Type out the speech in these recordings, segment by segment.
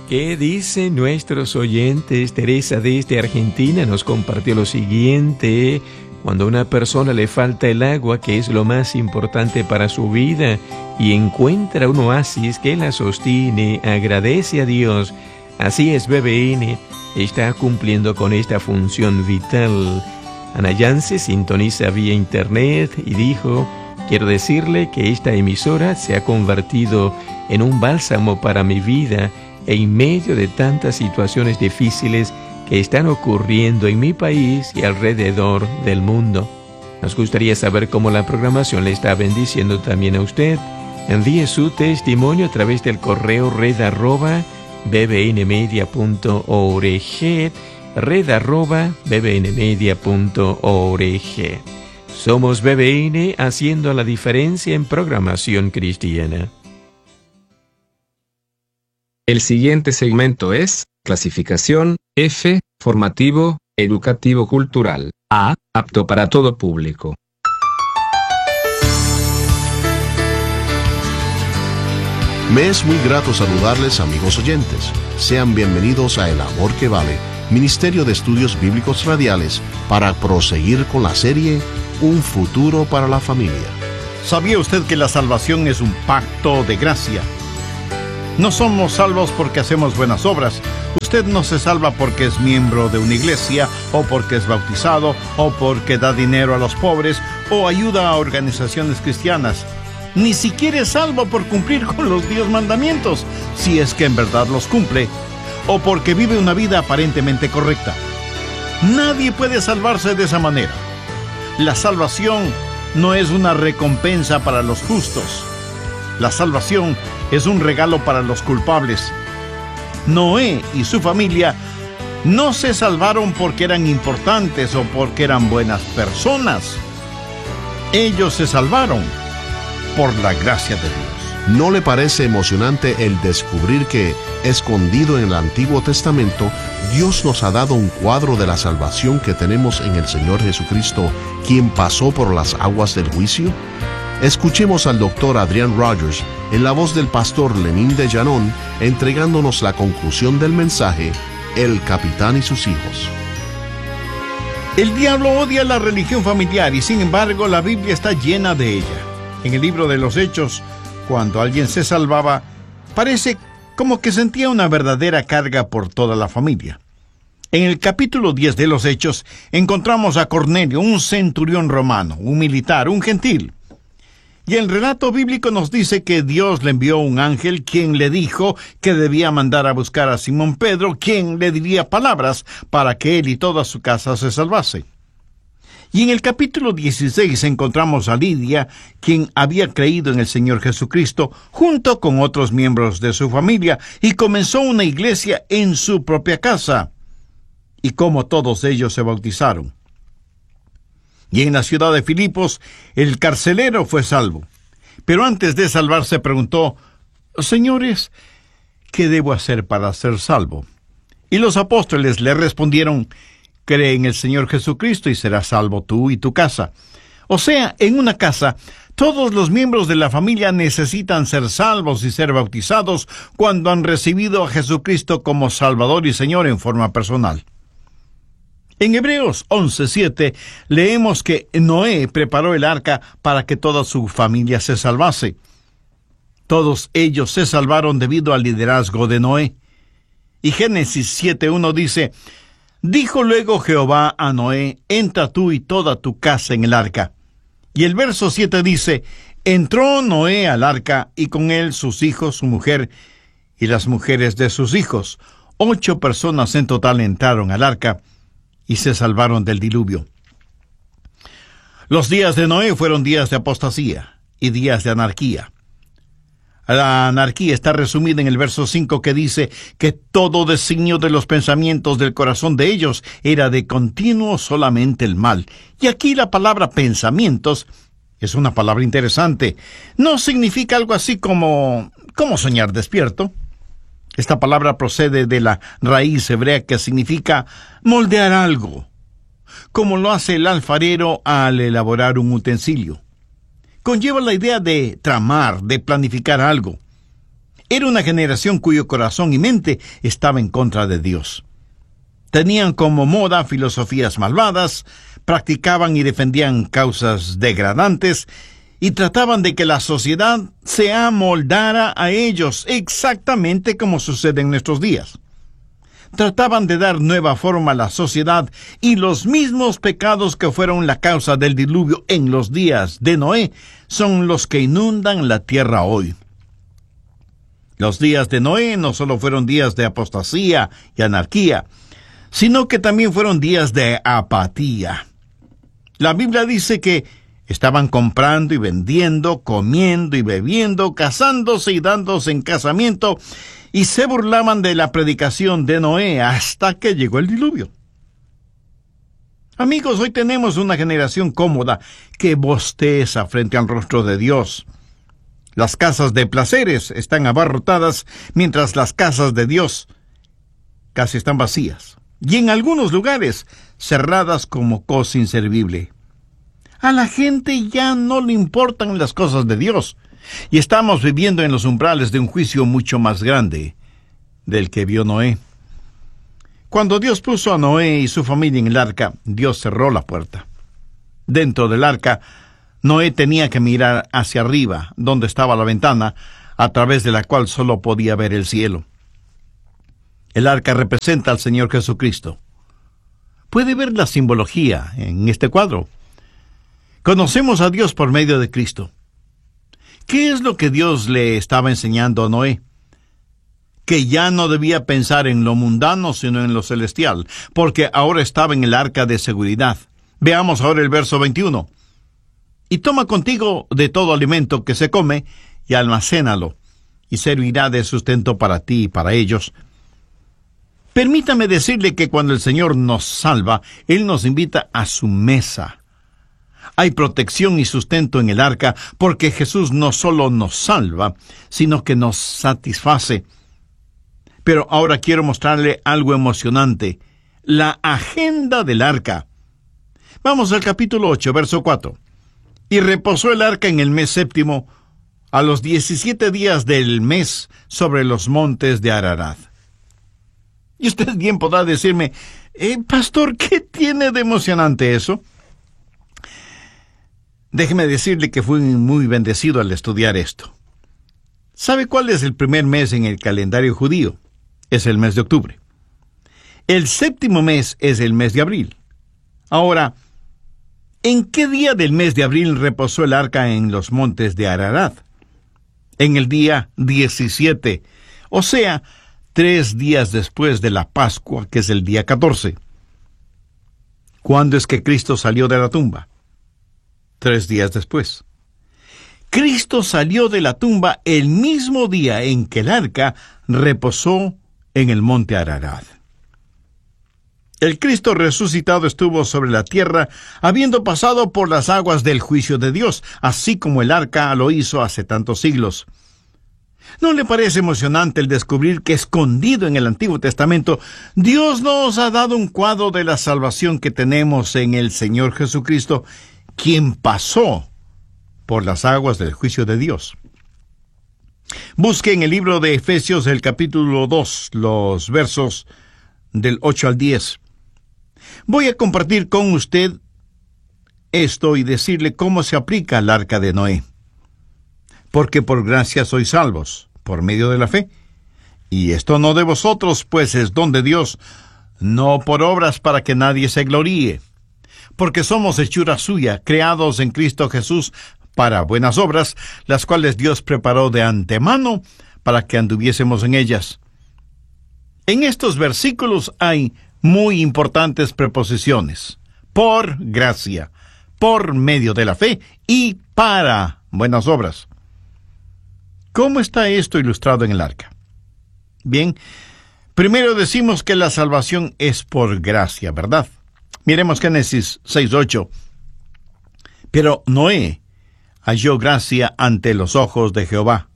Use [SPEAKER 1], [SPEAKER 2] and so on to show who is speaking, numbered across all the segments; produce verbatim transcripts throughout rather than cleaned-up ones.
[SPEAKER 1] ¿Qué dicen nuestros oyentes? Teresa desde Argentina nos compartió lo siguiente: cuando a una persona le falta el agua, que es lo más importante para su vida, y encuentra un oasis que la sostiene, agradece a Dios. Así es, B B N está cumpliendo con esta función vital. Ana Yance sintoniza vía internet y dijo: quiero decirle que esta emisora se ha convertido en un bálsamo para mi vida en medio de tantas situaciones difíciles que están ocurriendo en mi país y alrededor del mundo. Nos gustaría saber cómo la programación le está bendiciendo también a usted. Envíe su testimonio a través del correo red arroba bbnmedia punto org, red arroba bbnmedia punto org. Somos B B N, haciendo la diferencia en programación cristiana.
[SPEAKER 2] El siguiente segmento es clasificación F, formativo, educativo cultural. A, apto para todo público.
[SPEAKER 3] Me es muy grato saludarles, amigos oyentes. Sean bienvenidos a El Amor que Vale, Ministerio de Estudios Bíblicos Radiales, para proseguir con la serie Un Futuro para la Familia.
[SPEAKER 4] ¿Sabía usted que la salvación es un pacto de gracia? No somos salvos porque hacemos buenas obras. Usted no se salva porque es miembro de una iglesia, o porque es bautizado, o porque da dinero a los pobres, o ayuda a organizaciones cristianas. Ni siquiera es salvo por cumplir con los diez mandamientos, si es que en verdad los cumple, o porque vive una vida aparentemente correcta. Nadie puede salvarse de esa manera. La salvación no es una recompensa para los justos. La salvación es un regalo para los culpables. Noé y su familia no se salvaron porque eran importantes o porque eran buenas personas. Ellos se salvaron por la gracia de Dios.
[SPEAKER 3] ¿No le parece emocionante el descubrir que, escondido en el Antiguo Testamento, Dios nos ha dado un cuadro de la salvación que tenemos en el Señor Jesucristo, quien pasó por las aguas del juicio? Escuchemos al doctor Adrian Rogers, en la voz del pastor Lenín de Llanón, entregándonos la conclusión del mensaje, El Capitán y sus hijos.
[SPEAKER 4] El diablo odia la religión familiar y sin embargo la Biblia está llena de ella. En el libro de los Hechos, cuando alguien se salvaba, parece como que sentía una verdadera carga por toda la familia. En el capítulo diez de los Hechos encontramos a Cornelio, un centurión romano, un militar, un gentil. Y el relato bíblico nos dice que Dios le envió un ángel quien le dijo que debía mandar a buscar a Simón Pedro, quien le diría palabras para que él y toda su casa se salvase. Y en el capítulo dieciséis encontramos a Lidia, quien había creído en el Señor Jesucristo, junto con otros miembros de su familia, y comenzó una iglesia en su propia casa. Y como todos ellos se bautizaron. Y en la ciudad de Filipos, el carcelero fue salvo. Pero antes de salvarse preguntó: Señores, ¿qué debo hacer para ser salvo? Y los apóstoles le respondieron: Cree en el Señor Jesucristo y serás salvo tú y tu casa. O sea, en una casa, todos los miembros de la familia necesitan ser salvos y ser bautizados cuando han recibido a Jesucristo como Salvador y Señor en forma personal. En Hebreos once siete leemos que Noé preparó el arca para que toda su familia se salvase. Todos ellos se salvaron debido al liderazgo de Noé. Y Génesis siete uno dice: Dijo luego Jehová a Noé: Entra tú y toda tu casa en el arca. Y el verso siete dice: Entró Noé al arca, y con él sus hijos, su mujer, y las mujeres de sus hijos. Ocho personas en total entraron al arca, y se salvaron del diluvio. Los días de Noé fueron días de apostasía y días de anarquía. La anarquía está resumida en el verso cinco, que dice que todo designio de los pensamientos del corazón de ellos era de continuo solamente el mal. Y aquí la palabra pensamientos es una palabra interesante. No significa algo así como, como soñar despierto. Esta palabra procede de la raíz hebrea que significa moldear algo, como lo hace el alfarero al elaborar un utensilio. Conlleva la idea de tramar, de planificar algo. Era una generación cuyo corazón y mente estaba en contra de Dios. Tenían como moda filosofías malvadas, practicaban y defendían causas degradantes y trataban de que la sociedad se amoldara a ellos, exactamente como sucede en nuestros días. Trataban de dar nueva forma a la sociedad y los mismos pecados que fueron la causa del diluvio en los días de Noé son los que inundan la tierra hoy. Los días de Noé no solo fueron días de apostasía y anarquía, sino que también fueron días de apatía. La Biblia dice que estaban comprando y vendiendo, comiendo y bebiendo, casándose y dándose en casamiento, y se burlaban de la predicación de Noé hasta que llegó el diluvio. Amigos, hoy tenemos una generación cómoda que bosteza frente al rostro de Dios. Las casas de placeres están abarrotadas, mientras las casas de Dios casi están vacías, y en algunos lugares cerradas como cosa inservible. A la gente ya no le importan las cosas de Dios, y estamos viviendo en los umbrales de un juicio mucho más grande del que vio Noé. Cuando Dios puso a Noé y su familia en el arca, Dios cerró la puerta. Dentro del arca, Noé tenía que mirar hacia arriba, donde estaba la ventana, a través de la cual solo podía ver el cielo. El arca representa al Señor Jesucristo. Puede ver la simbología en este cuadro. Conocemos a Dios por medio de Cristo. ¿Qué es lo que Dios le estaba enseñando a Noé? Que ya no debía pensar en lo mundano, sino en lo celestial, porque ahora estaba en el arca de seguridad. Veamos ahora el verso veintiuno. Y toma contigo de todo alimento que se come, y almacénalo, y servirá de sustento para ti y para ellos. Permítame decirle que cuando el Señor nos salva, Él nos invita a su mesa. Hay protección y sustento en el arca, porque Jesús no solo nos salva, sino que nos satisface. Pero ahora quiero mostrarle algo emocionante, la agenda del arca. Vamos al capítulo ocho, verso cuatro. Y reposó el arca en el mes séptimo, a los diecisiete días del mes, sobre los montes de Ararat. Y usted bien podrá decirme, eh, pastor, ¿qué tiene de emocionante eso? Déjeme decirle que fui muy bendecido al estudiar esto. ¿Sabe cuál es el primer mes en el calendario judío? Es el mes de octubre. El séptimo mes es el mes de abril. Ahora, ¿en qué día del mes de abril reposó el arca en los montes de Ararat? En el día diecisiete, o sea, tres días después de la Pascua, que es el día catorce. ¿Cuándo es que Cristo salió de la tumba? Tres días después. Cristo salió de la tumba el mismo día en que el arca reposó en el monte Ararat. El Cristo resucitado estuvo sobre la tierra, habiendo pasado por las aguas del juicio de Dios, así como el arca lo hizo hace tantos siglos. ¿No le parece emocionante el descubrir que escondido en el Antiguo Testamento, Dios nos ha dado un cuadro de la salvación que tenemos en el Señor Jesucristo, quien pasó por las aguas del juicio de Dios? Busque en el libro de Efesios el capítulo dos, los versos del ocho al diez. Voy a compartir con usted esto y decirle cómo se aplica al arca de Noé. Porque por gracia sois salvos, por medio de la fe. Y esto no de vosotros, pues es don de Dios, no por obras para que nadie se gloríe. Porque somos hechura suya, creados en Cristo Jesús para buenas obras, las cuales Dios preparó de antemano para que anduviésemos en ellas. En estos versículos hay muy importantes preposiciones. Por gracia, por medio de la fe y para buenas obras. ¿Cómo está esto ilustrado en el arca? Bien, primero decimos que la salvación es por gracia, ¿verdad? Miremos Génesis seis ocho. Pero Noé halló gracia ante los ojos de Jehová.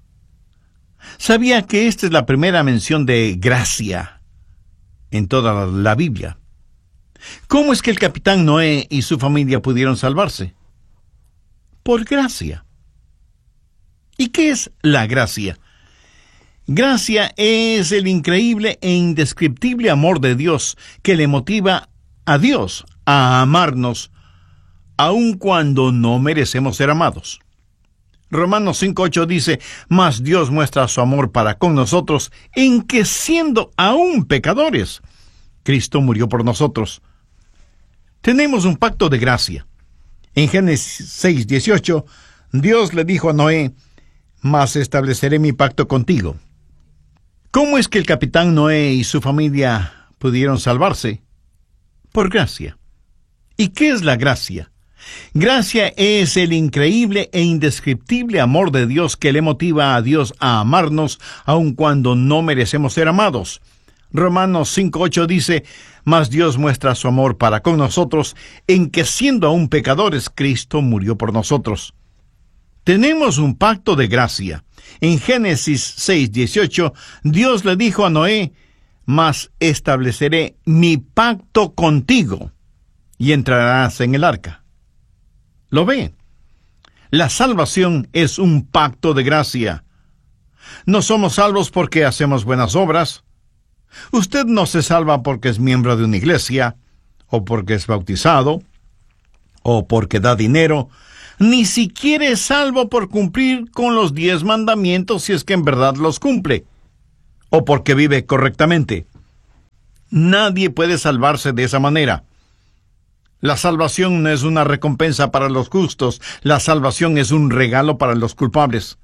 [SPEAKER 4] ¿Sabía que esta es la primera mención de gracia en toda la Biblia? ¿Cómo es que el capitán Noé y su familia pudieron salvarse? Por gracia. ¿Y qué es la gracia? Gracia es el increíble e indescriptible amor de Dios que le motiva a Dios a amarnos, aun cuando no merecemos ser amados. Romanos cinco ocho dice, mas Dios muestra su amor para con nosotros en que siendo aún pecadores, Cristo murió por nosotros. Tenemos un pacto de gracia. En Génesis seis dieciocho, Dios le dijo a Noé, mas estableceré mi pacto contigo. ¿Cómo es que el capitán Noé y su familia pudieron salvarse? Por gracia. ¿Y qué es la gracia? Gracia es el increíble e indescriptible amor de Dios que le motiva a Dios a amarnos, aun cuando no merecemos ser amados. Romanos cinco ocho dice, mas Dios muestra su amor para con nosotros, en que siendo aún pecadores, Cristo murió por nosotros. Tenemos un pacto de gracia. En Génesis seis dieciocho, Dios le dijo a Noé, mas estableceré mi pacto contigo, y entrarás en el arca. ¿Lo ve? La salvación es un pacto de gracia. No somos salvos porque hacemos buenas obras. Usted no se salva porque es miembro de una iglesia, o porque es bautizado, o porque da dinero. Ni siquiera es salvo por cumplir con los diez mandamientos si es que en verdad los cumple, o porque vive correctamente. Nadie puede salvarse de esa manera. La salvación no es una recompensa para los justos, la salvación es un regalo para los culpables.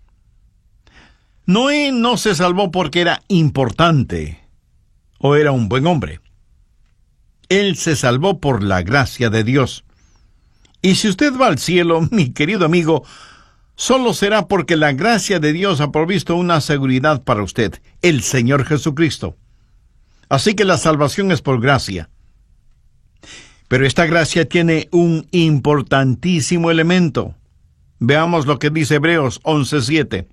[SPEAKER 4] Noé no se salvó porque era importante o era un buen hombre. Él se salvó por la gracia de Dios. Y si usted va al cielo, mi querido amigo, solo será porque la gracia de Dios ha provisto una seguridad para usted, el Señor Jesucristo. Así que la salvación es por gracia. Pero esta gracia tiene un importantísimo elemento. Veamos lo que dice Hebreos once siete.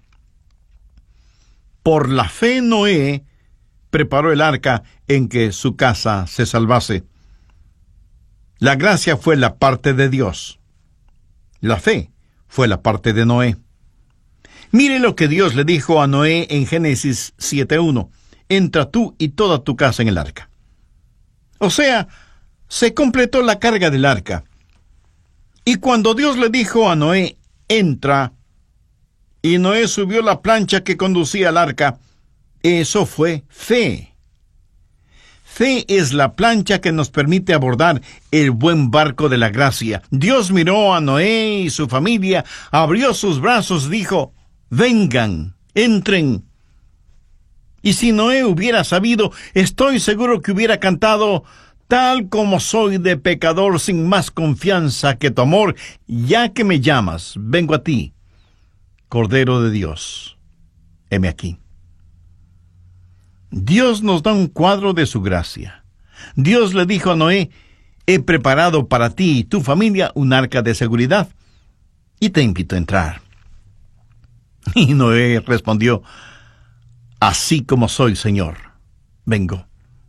[SPEAKER 4] Por la fe Noé preparó el arca en que su casa se salvase. La gracia fue la parte de Dios. La fe fue la parte de Noé. Mire lo que Dios le dijo a Noé en Génesis siete uno. Entra tú y toda tu casa en el arca. O sea, se completó la carga del arca. Y cuando Dios le dijo a Noé, entra, y Noé subió la plancha que conducía al arca, eso fue fe. Fe es la plancha que nos permite abordar el buen barco de la gracia. Dios miró a Noé y su familia, abrió sus brazos, dijo, vengan, entren. Y si Noé hubiera sabido, estoy seguro que hubiera cantado, tal como soy de pecador sin más confianza que tu amor, ya que me llamas, vengo a ti, Cordero de Dios, heme aquí. Dios nos da un cuadro de su gracia. Dios le dijo a Noé, he preparado para ti y tu familia un arca de seguridad, y te invito a entrar. Y Noé respondió, así como soy, Señor, vengo.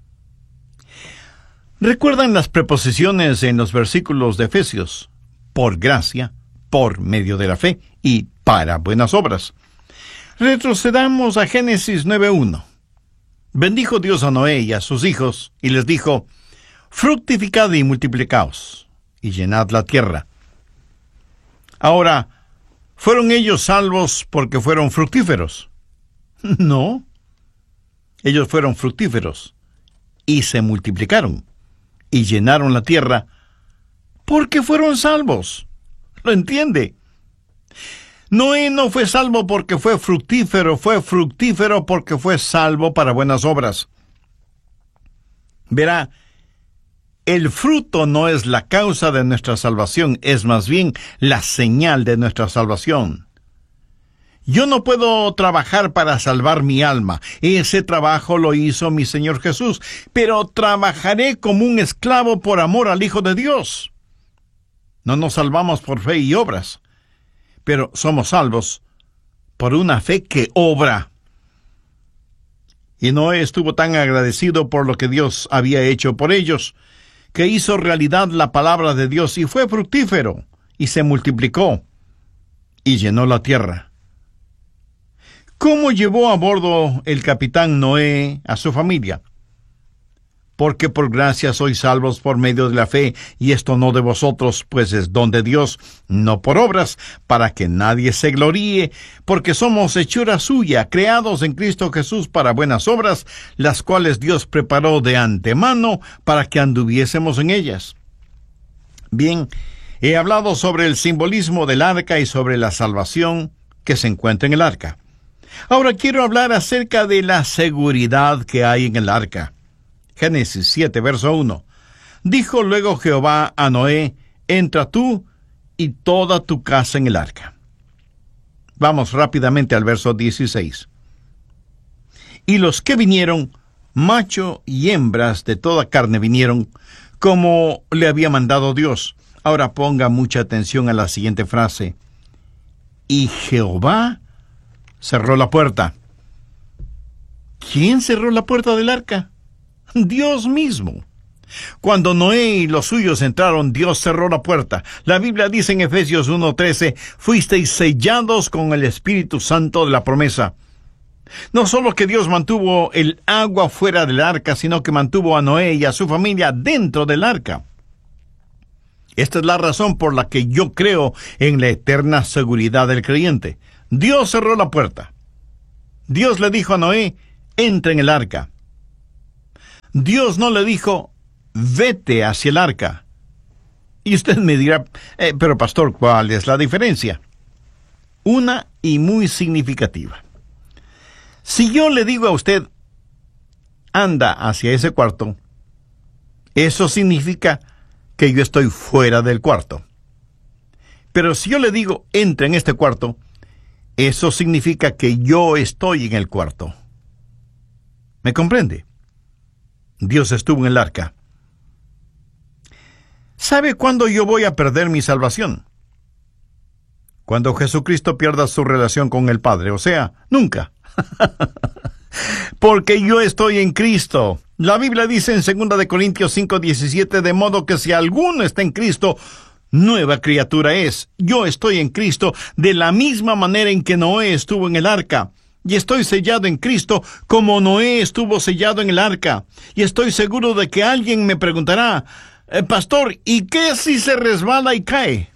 [SPEAKER 4] ¿Recuerdan las preposiciones en los versículos de Efesios? Por gracia, por medio de la fe y para buenas obras. Retrocedamos a Génesis nueve uno. Bendijo Dios a Noé y a sus hijos, y les dijo, fructificad y multiplicaos, y llenad la tierra. Ahora, ¿fueron ellos salvos porque fueron fructíferos? No. Ellos fueron fructíferos, y se multiplicaron, y llenaron la tierra, porque fueron salvos. ¿Lo entiende? Noé no fue salvo porque fue fructífero, fue fructífero porque fue salvo para buenas obras. Verá, el fruto no es la causa de nuestra salvación, es más bien la señal de nuestra salvación. Yo no puedo trabajar para salvar mi alma, ese trabajo lo hizo mi Señor Jesús, pero trabajaré como un esclavo por amor al Hijo de Dios. No nos salvamos por fe y obras, pero somos salvos por una fe que obra. Y Noé estuvo tan agradecido por lo que Dios había hecho por ellos, que hizo realidad la palabra de Dios y fue fructífero, y se multiplicó, y llenó la tierra. ¿Cómo llevó a bordo el capitán Noé a su familia? Porque por gracia sois salvos por medio de la fe, y esto no de vosotros, pues es don de Dios, no por obras, para que nadie se gloríe, porque somos hechura suya, creados en Cristo Jesús para buenas obras, las cuales Dios preparó de antemano para que anduviésemos en ellas. Bien, he hablado sobre el simbolismo del arca y sobre la salvación que se encuentra en el arca. Ahora quiero hablar acerca de la seguridad que hay en el arca. Génesis siete, verso uno. Dijo luego Jehová a Noé, entra tú y toda tu casa en el arca. Vamos rápidamente al verso dieciséis. Y los que vinieron, macho y hembras de toda carne vinieron, como le había mandado Dios. Ahora ponga mucha atención a la siguiente frase. Y Jehová cerró la puerta. ¿Quién cerró la puerta del arca? Dios mismo. Cuando Noé y los suyos entraron, Dios cerró la puerta. La Biblia dice en Efesios uno trece, fuisteis sellados con el Espíritu Santo de la promesa. No solo que Dios mantuvo el agua fuera del arca, sino que mantuvo a Noé y a su familia dentro del arca. Esta es la razón por la que yo creo en la eterna seguridad del creyente. Dios cerró la puerta. Dios le dijo a Noé, entra en el arca. Dios no le dijo, vete hacia el arca. Y usted me dirá, eh, pero pastor, ¿cuál es la diferencia? Una y muy significativa. Si yo le digo a usted, anda hacia ese cuarto, eso significa que yo estoy fuera del cuarto. Pero si yo le digo, entra en este cuarto, eso significa que yo estoy en el cuarto. ¿Me comprende? Dios estuvo en el arca. ¿Sabe cuándo yo voy a perder mi salvación? Cuando Jesucristo pierda su relación con el Padre, o sea, nunca. Porque yo estoy en Cristo. La Biblia dice en segunda de Corintios cinco diecisiete, de modo que si alguno está en Cristo, nueva criatura es. Yo estoy en Cristo de la misma manera en que Noé estuvo en el arca. Y estoy sellado en Cristo como Noé estuvo sellado en el arca. Y estoy seguro de que alguien me preguntará, eh, pastor, ¿y qué si se resbala y cae?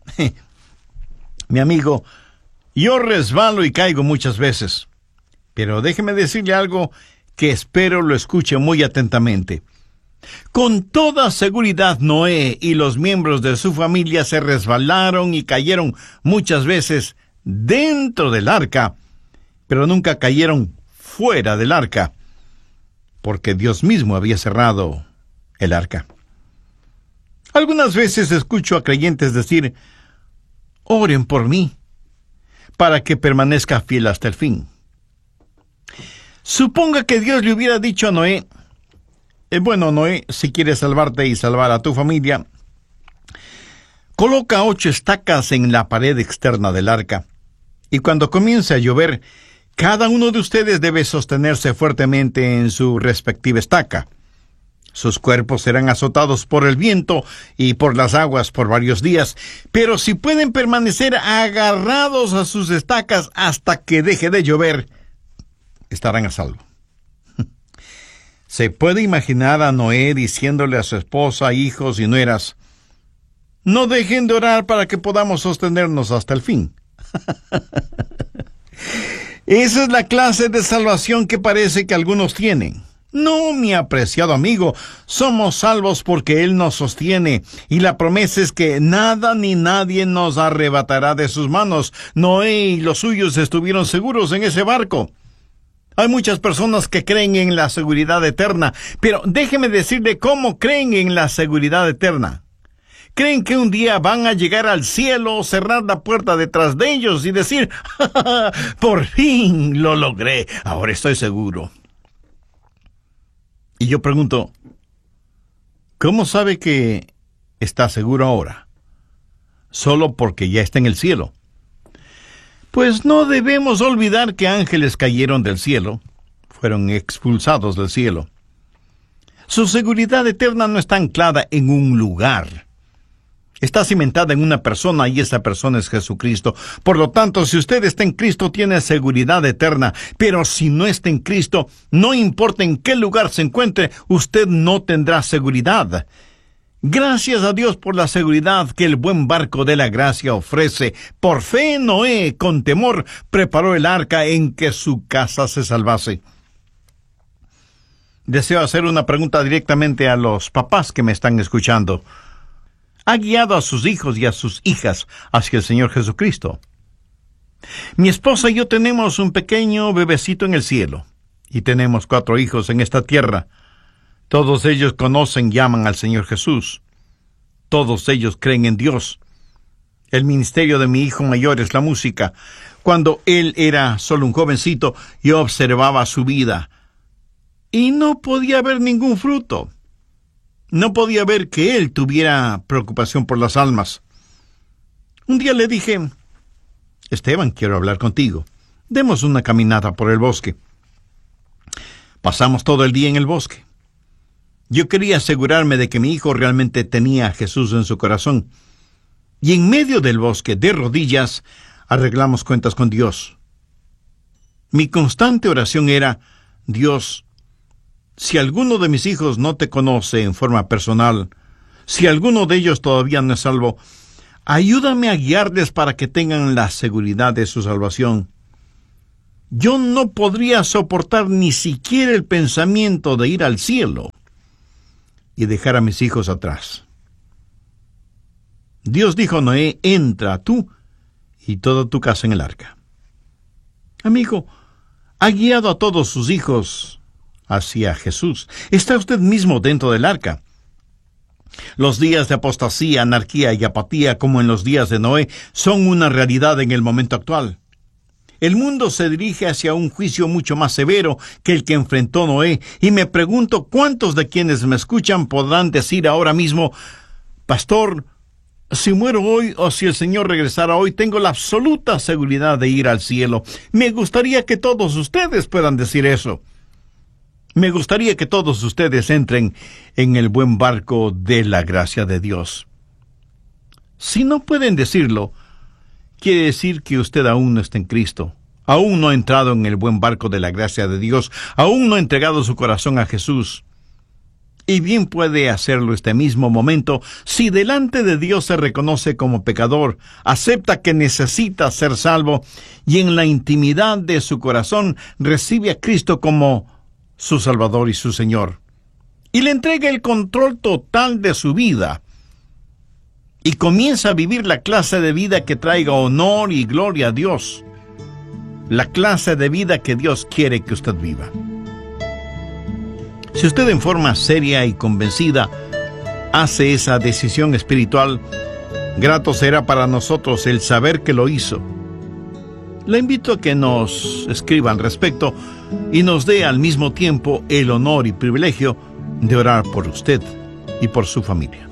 [SPEAKER 4] Mi amigo, yo resbalo y caigo muchas veces. Pero déjeme decirle algo que espero lo escuche muy atentamente. Con toda seguridad, Noé y los miembros de su familia se resbalaron y cayeron muchas veces dentro del arca, pero nunca cayeron fuera del arca, porque Dios mismo había cerrado el arca. Algunas veces escucho a creyentes decir, oren por mí, para que permanezca fiel hasta el fin. Suponga que Dios le hubiera dicho a Noé, eh, bueno, Noé, si quieres salvarte y salvar a tu familia, coloca ocho estacas en la pared externa del arca, y cuando comience a llover, cada uno de ustedes debe sostenerse fuertemente en su respectiva estaca. Sus cuerpos serán azotados por el viento y por las aguas por varios días, pero si pueden permanecer agarrados a sus estacas hasta que deje de llover, estarán a salvo. Se puede imaginar a Noé diciéndole a su esposa, hijos y nueras, no dejen de orar para que podamos sostenernos hasta el fin. Esa es la clase de salvación que parece que algunos tienen. No, mi apreciado amigo, somos salvos porque Él nos sostiene, y la promesa es que nada ni nadie nos arrebatará de sus manos. Noé y los suyos estuvieron seguros en ese barco. Hay muchas personas que creen en la seguridad eterna, pero déjeme decirle cómo creen en la seguridad eterna. Creen que un día van a llegar al cielo, cerrar la puerta detrás de ellos y decir, ¡ja, ja, ja! Por fin lo logré, ahora estoy seguro. Y yo pregunto, ¿cómo sabe que está seguro ahora? ¿Solo porque ya está en el cielo? Pues no debemos olvidar que ángeles cayeron del cielo, fueron expulsados del cielo. Su seguridad eterna no está anclada en un lugar. Está cimentada en una persona y esa persona es Jesucristo. Por lo tanto, si usted está en Cristo, tiene seguridad eterna. Pero si no está en Cristo, no importa en qué lugar se encuentre, usted no tendrá seguridad. Gracias a Dios por la seguridad que el buen barco de la gracia ofrece. Por fe, Noé, con temor, preparó el arca en que su casa se salvase. Deseo hacer una pregunta directamente a los papás que me están escuchando. ¿Ha guiado a sus hijos y a sus hijas hacia el Señor Jesucristo? Mi esposa y yo tenemos un pequeño bebecito en el cielo, y tenemos cuatro hijos en esta tierra. Todos ellos conocen y aman al Señor Jesús. Todos ellos creen en Dios. El ministerio de mi hijo mayor es la música. Cuando él era solo un jovencito, yo observaba su vida, y no podía ver ningún fruto. No podía ver que él tuviera preocupación por las almas. Un día le dije: Esteban, quiero hablar contigo. Demos una caminata por el bosque. Pasamos todo el día en el bosque. Yo quería asegurarme de que mi hijo realmente tenía a Jesús en su corazón. Y en medio del bosque, de rodillas, arreglamos cuentas con Dios. Mi constante oración era: Dios, si alguno de mis hijos no te conoce en forma personal, si alguno de ellos todavía no es salvo, ayúdame a guiarles para que tengan la seguridad de su salvación. Yo no podría soportar ni siquiera el pensamiento de ir al cielo y dejar a mis hijos atrás. Dios dijo a Noé: entra tú y toda tu casa en el arca. Amigo, ha guiado a todos sus hijos hacia Jesús. Está usted mismo dentro del arca. Los días de apostasía, anarquía y apatía, como en los días de Noé, son una realidad en el momento actual. El mundo se dirige hacia un juicio mucho más severo que el que enfrentó Noé, y me pregunto cuántos de quienes me escuchan podrán decir ahora mismo: Pastor, si muero hoy o si el Señor regresara hoy, tengo la absoluta seguridad de ir al cielo. Me gustaría que todos ustedes puedan decir eso. Me gustaría que todos ustedes entren en el buen barco de la gracia de Dios. Si no pueden decirlo, quiere decir que usted aún no está en Cristo, aún no ha entrado en el buen barco de la gracia de Dios, aún no ha entregado su corazón a Jesús. Y bien puede hacerlo este mismo momento si delante de Dios se reconoce como pecador, acepta que necesita ser salvo y en la intimidad de su corazón recibe a Cristo como su Salvador y su Señor, y le entrega el control total de su vida, y comienza a vivir la clase de vida que traiga honor y gloria a Dios, la clase de vida que Dios quiere que usted viva. Si usted en forma seria y convencida hace esa decisión espiritual, grato será para nosotros el saber que lo hizo. Le invito a que nos escriba al respecto y nos dé al mismo tiempo el honor y privilegio de orar por usted y por su familia.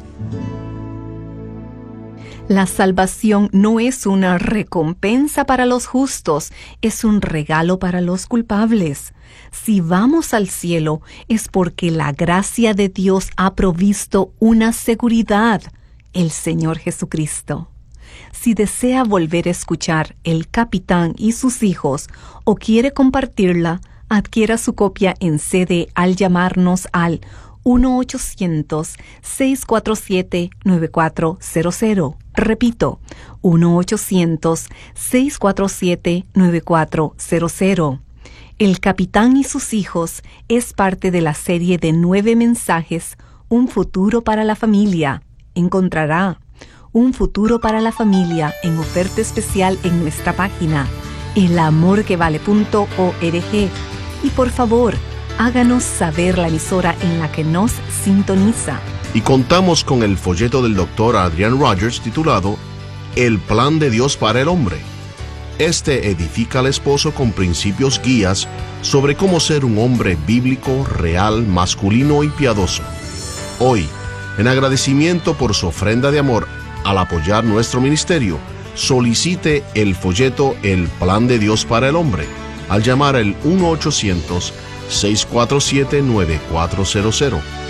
[SPEAKER 5] La salvación no es una recompensa para los justos, es un regalo para los culpables. Si vamos al cielo, es porque la gracia de Dios ha provisto una seguridad, el Señor Jesucristo. Si desea volver a escuchar El Capitán y sus hijos o quiere compartirla, adquiera su copia en C D al llamarnos al uno ochocientos, seis cuatro siete, nueve cuatro cero cero. Repito, uno ochocientos, seis cuatro siete, nueve cuatro cero cero. El Capitán y sus hijos es parte de la serie de nueve mensajes, Un futuro para la familia. Encontrará Un futuro para la familia en oferta especial en nuestra página, el amor que vale punto org. Y por favor, háganos saber la emisora en la que nos sintoniza.
[SPEAKER 3] Y contamos con el folleto del doctor Adrian Rogers titulado El plan de Dios para el hombre. Este edifica al esposo con principios guías sobre cómo ser un hombre bíblico, real, masculino y piadoso. Hoy, en agradecimiento por su ofrenda de amor al apoyar nuestro ministerio, solicite el folleto El plan de Dios para el hombre al llamar al uno ochocientos, seis cuatro siete, nueve cuatro cero cero.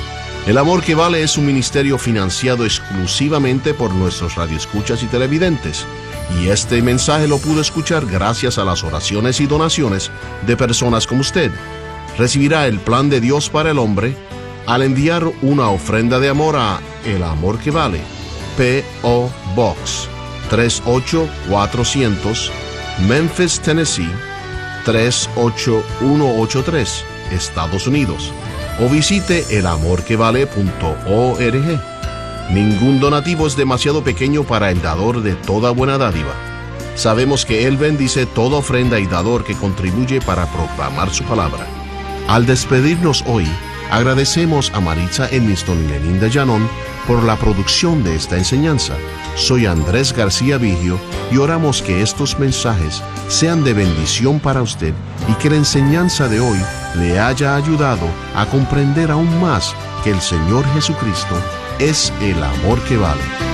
[SPEAKER 3] El Amor que Vale es un ministerio financiado exclusivamente por nuestros radioescuchas y televidentes, y este mensaje lo pudo escuchar gracias a las oraciones y donaciones de personas como usted. Recibirá el plan de Dios para el hombre al enviar una ofrenda de amor a El Amor que Vale, P O Box tres ocho cuatrocientos, Memphis, Tennessee tres ocho uno ocho tres, Estados Unidos, o visite el amor que vale punto org. Ningún donativo es demasiado pequeño para el dador de toda buena dádiva. Sabemos que Él bendice toda ofrenda y dador que contribuye para proclamar su palabra. Al despedirnos hoy, agradecemos a Maritza Edmiston y Melinda Llanón por la producción de esta enseñanza. Soy Andrés García Vigio y oramos que estos mensajes sean de bendición para usted y que la enseñanza de hoy le haya ayudado a comprender aún más que el Señor Jesucristo es el amor que vale.